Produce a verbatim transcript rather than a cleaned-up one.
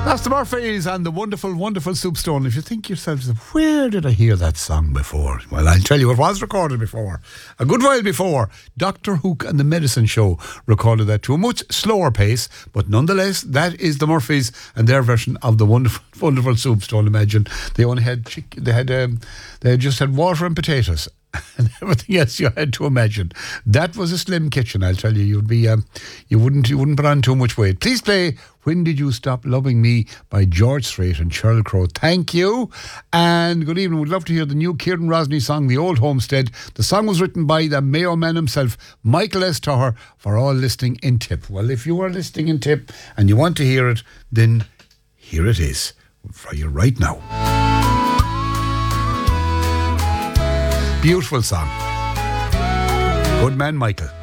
That's the Murphys and the wonderful, wonderful Soup Stone. If you think yourselves, where did I hear that song before? Well, I'll tell you, it was recorded before. A good while before. Doctor Hook and the Medicine Show recorded that to a much slower pace, but nonetheless, that is the Murphys and their version of the wonderful, wonderful Soup Stone. Imagine they only had chick, they had, um, they just had water and potatoes. And everything else you had to imagine. That was a slim kitchen, I'll tell you. You'd be, um, you wouldn't, you wouldn't put on too much weight. Please play "When Did You Stop Loving Me" by George Strait and Sheryl Crow. Thank you, and good evening. We'd love to hear the new Kieran Rosny song, "The Old Homestead." The song was written by the Mayo man himself, Michael S. Toher, for all listening in Tip. Well, if you are listening in Tip and you want to hear it, then here it is for you right now. Beautiful song. Good man, Michael.